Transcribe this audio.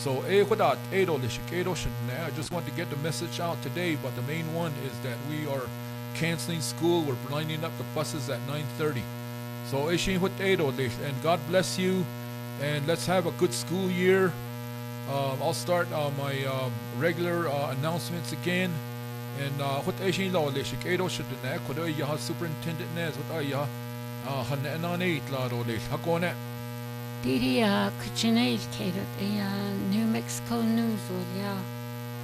So, I just want to get the message out today, but the main one is that we are canceling school. We're lining up the buses at 9:30. So, and God bless you, and let's have a good school year. I'll start my regular announcements again. And what Asian law lish, Kado should the neck, what I superintendent Nez, what I Hananani Lado lish, Hakone. Didi Kuchinate Kado, New Mexico News, yeah.